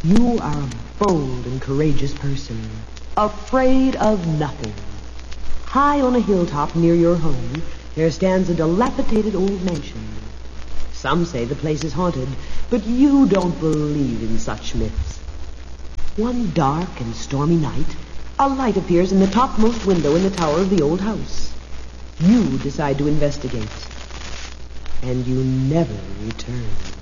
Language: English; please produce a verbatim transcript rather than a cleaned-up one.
You are a bold and courageous person, afraid of nothing. High on a hilltop near your home, there stands a dilapidated old mansion. Some say the place is haunted, but you don't believe in such myths. One dark and stormy night, a light appears in the topmost window in the tower of the old house. You decide to investigate, and you never return.